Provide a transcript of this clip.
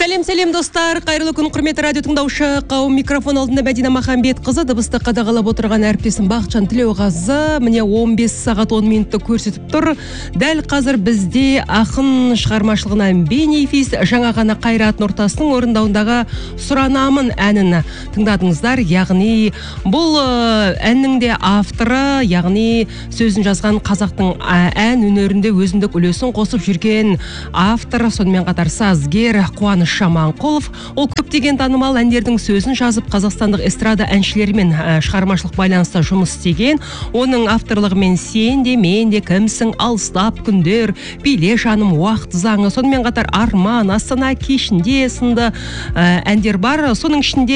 Сәлем достар, қайырлы күн құрметті радио тыңдаушы қауым. Микрофон алдында Мәдина Махамбетқызы, дыбысты қадағалап отырған әріптесім Бақытжан Тілеуғазы. Міне 15 сағат 10 минутты көрсетіп тұр. Дәл қазір бізде ақын шығармашылығынан бейнефис жаңа ғана Қайрат Нұртастың орындауындағы Сұранамын әнін тыңдадыңыздар. Яғни бұл әннің де авторы, яғни сөзін жазған қазақтың ән өнерінде өзіндік үлесін қосып жүрген автор, сонымен қатар сазгер Қуаныш Жаманқұлов. Ол көптеген танымал әндердің сөзін жазып, қазақстандық эстрада әншілерімен шығармашылық байланыста жұмыс істеген. Оның авторлығымен Сен де, мен де, Кімсің, Алыстап күндер, Биле жаным, Уақыт заңы, сонымен қатар Арман, Астана кешінде сынды әндер бар. Соның ішінде